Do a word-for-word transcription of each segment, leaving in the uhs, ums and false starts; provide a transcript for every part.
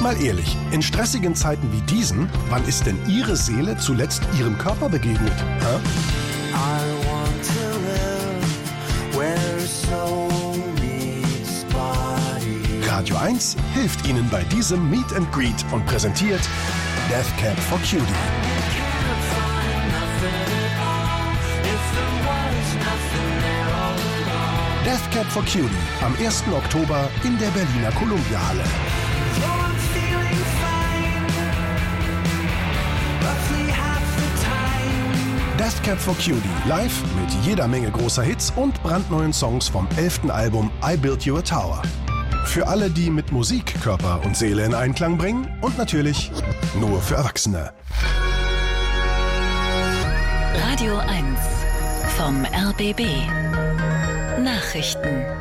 Mal ehrlich, in stressigen Zeiten wie diesen, wann ist denn Ihre Seele zuletzt Ihrem Körper begegnet? Hä? I want to live where soul meets body. Radio eins hilft Ihnen bei diesem Meet and Greet und präsentiert Death Cab for Cutie. Death Cab for Cutie am ersten Oktober in der Berliner Columbia-Halle. Death Cab for Cutie live mit jeder Menge großer Hits und brandneuen Songs vom elften Album I Built You a Tower. Für alle, die mit Musik Körper und Seele in Einklang bringen und natürlich nur für Erwachsene. Radio eins vom R B B. Nachrichten.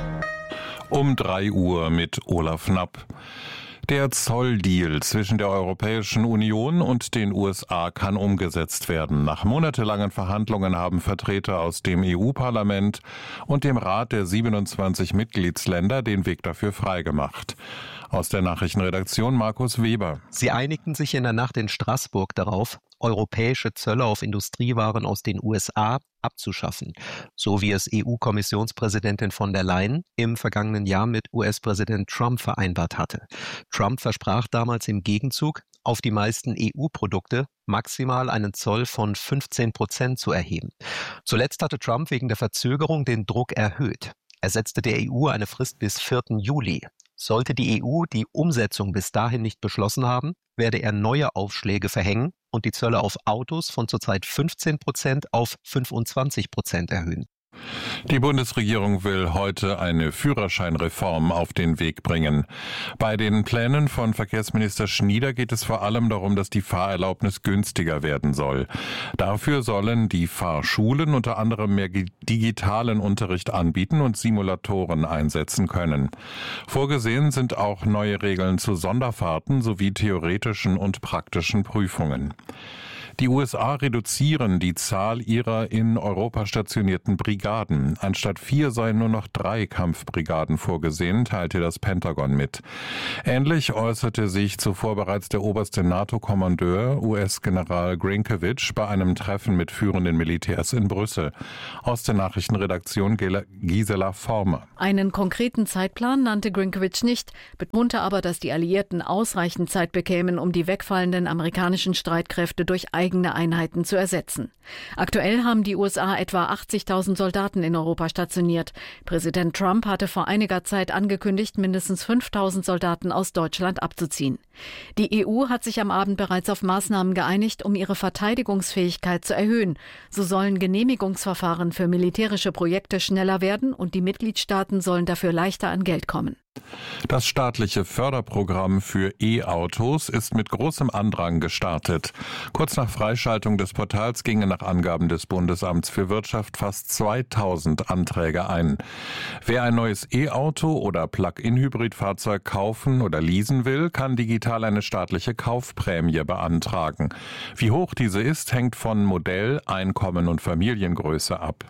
Um drei Uhr mit Olaf Knapp. Der Zolldeal zwischen der Europäischen Union und den U S A kann umgesetzt werden. Nach monatelangen Verhandlungen haben Vertreter aus dem E U-Parlament und dem Rat der siebenundzwanzig Mitgliedsländer den Weg dafür freigemacht. Aus der Nachrichtenredaktion Markus Weber. Sie einigten sich in der Nacht in Straßburg darauf, europäische Zölle auf Industriewaren aus den U S A abzuschaffen, so wie es E U-Kommissionspräsidentin von der Leyen im vergangenen Jahr mit U S-Präsident Trump vereinbart hatte. Trump versprach damals im Gegenzug, auf die meisten E U-Produkte maximal einen Zoll von fünfzehn Prozent zu erheben. Zuletzt hatte Trump wegen der Verzögerung den Druck erhöht. Er setzte der E U eine Frist bis vierten Juli. Sollte die E U die Umsetzung bis dahin nicht beschlossen haben, werde er neue Aufschläge verhängen und die Zölle auf Autos von zurzeit fünfzehn Prozent auf fünfundzwanzig Prozent erhöhen. Die Bundesregierung will heute eine Führerscheinreform auf den Weg bringen. Bei den Plänen von Verkehrsminister Schnieder geht es vor allem darum, dass die Fahrerlaubnis günstiger werden soll. Dafür sollen die Fahrschulen unter anderem mehr digitalen Unterricht anbieten und Simulatoren einsetzen können. Vorgesehen sind auch neue Regeln zu Sonderfahrten sowie theoretischen und praktischen Prüfungen. Die U S A reduzieren die Zahl ihrer in Europa stationierten Brigaden. Anstatt vier seien nur noch drei Kampfbrigaden vorgesehen, teilte das Pentagon mit. Ähnlich äußerte sich zuvor bereits der oberste NATO-Kommandeur, U S-General Grinkovich, bei einem Treffen mit führenden Militärs in Brüssel. Aus der Nachrichtenredaktion Gisela Former. Einen konkreten Zeitplan nannte Grinkovich nicht, betonte aber, dass die Alliierten ausreichend Zeit bekämen, um die wegfallenden amerikanischen Streitkräfte durch eigene Einheiten zu ersetzen. Aktuell haben die U S A etwa achtzigtausend Soldaten in Europa stationiert. Präsident Trump hatte vor einiger Zeit angekündigt, mindestens fünftausend Soldaten aus Deutschland abzuziehen. Die E U hat sich am Abend bereits auf Maßnahmen geeinigt, um ihre Verteidigungsfähigkeit zu erhöhen. So sollen Genehmigungsverfahren für militärische Projekte schneller werden und die Mitgliedstaaten sollen dafür leichter an Geld kommen. Das staatliche Förderprogramm für E-Autos ist mit großem Andrang gestartet. Kurz nach Freischaltung des Portals gingen nach Angaben des Bundesamts für Wirtschaft fast zweitausend Anträge ein. Wer ein neues E-Auto oder Plug-in-Hybrid-Fahrzeug kaufen oder leasen will, kann digital eine staatliche Kaufprämie beantragen. Wie hoch diese ist, hängt von Modell, Einkommen und Familiengröße ab.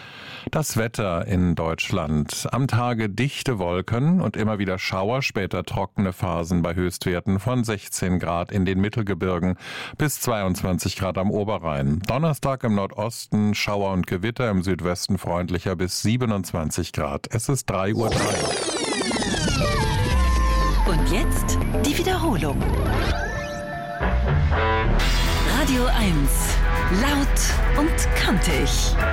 Das Wetter in Deutschland. Am Tage dichte Wolken und immer wieder Schauer, später trockene Phasen bei Höchstwerten von sechzehn Grad in den Mittelgebirgen bis zweiundzwanzig Grad am Oberrhein. Donnerstag im Nordosten Schauer und Gewitter, im Südwesten freundlicher bis siebenundzwanzig Grad. Es ist drei Uhr drei. Und jetzt die Wiederholung. Radio eins. Laut und kantig.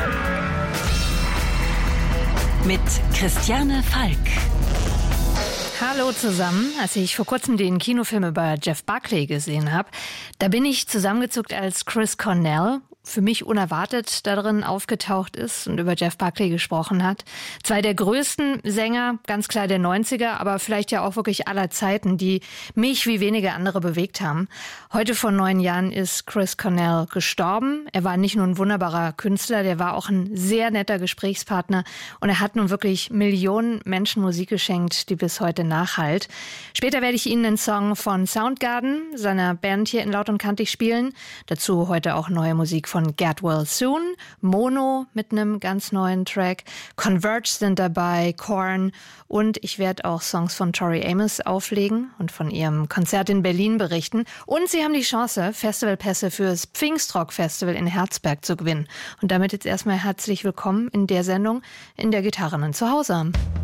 Mit Christiane Falk. Hallo zusammen. Als ich vor kurzem den Kinofilm über Jeff Buckley gesehen habe, da bin ich zusammengezuckt, als Chris Cornell für mich unerwartet darin aufgetaucht ist und über Jeff Buckley gesprochen hat. Zwei der größten Sänger, ganz klar der neunziger, aber vielleicht ja auch wirklich aller Zeiten, die mich wie wenige andere bewegt haben. Heute vor neun Jahren ist Chris Cornell gestorben. Er war nicht nur ein wunderbarer Künstler, der war auch ein sehr netter Gesprächspartner und er hat nun wirklich Millionen Menschen Musik geschenkt, die bis heute nachhallt. Später werde ich Ihnen einen Song von Soundgarden, seiner Band hier in Laut und Kantig, spielen. Dazu heute auch neue Musik von Get Well Soon, Mono mit einem ganz neuen Track, Converge sind dabei, Korn und ich werde auch Songs von Tori Amos auflegen und von ihrem Konzert in Berlin berichten. Und sie haben die Chance, Festivalpässe fürs Pfingstrock-Festival in Herzberg zu gewinnen. Und damit jetzt erstmal herzlich willkommen in der Sendung, in der Gitarrinnen zu Hause haben.